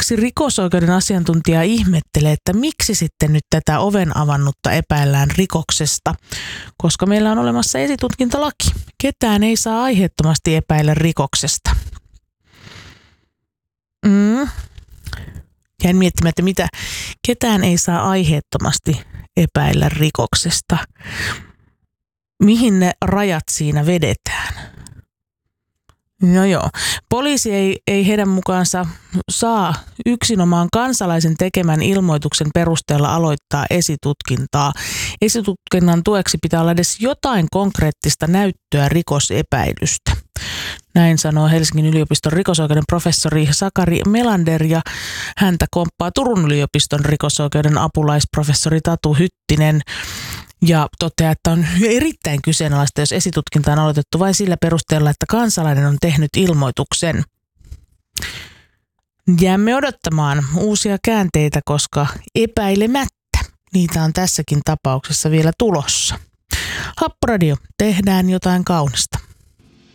kaksi rikosoikeuden asiantuntijaa ihmettelee, että miksi sitten nyt tätä oven avannutta epäillään rikoksesta, koska meillä on olemassa esitutkintalaki. Ketään ei saa aiheettomasti epäillä rikoksesta. Jäin miettimään, että mitä ketään ei saa aiheettomasti epäillä rikoksesta. Mihin ne rajat siinä vedetään? No joo, poliisi ei heidän mukaansa saa yksinomaan kansalaisen tekemän ilmoituksen perusteella aloittaa esitutkintaa. Esitutkinnan tueksi pitää olla edes jotain konkreettista näyttöä rikosepäilystä. Näin sanoo Helsingin yliopiston rikosoikeuden professori Sakari Melander ja häntä komppaa Turun yliopiston rikosoikeuden apulaisprofessori Tatu Hyttinen. Ja toteaa, että on erittäin kyseenalaista, jos esitutkinta on aloitettu vain sillä perusteella, että kansalainen on tehnyt ilmoituksen. Jäämme odottamaan uusia käänteitä, koska epäilemättä niitä on tässäkin tapauksessa vielä tulossa. Happoradio, tehdään jotain kaunista.